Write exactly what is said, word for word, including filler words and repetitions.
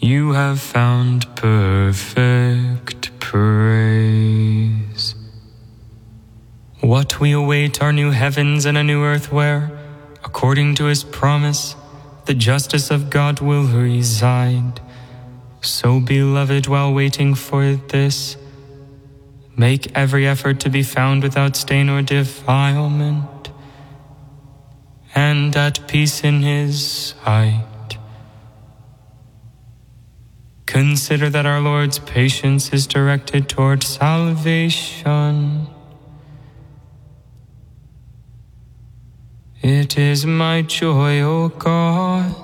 you have found perfect praise. What we await are new heavens and a new earth where, according to his promise, the justice of God will reside. So, beloved, while waiting for this, make every effort to be found without stain or defilement, and at peace in his sight. Consider that our Lord's patience is directed toward salvation. It is my joy, O God,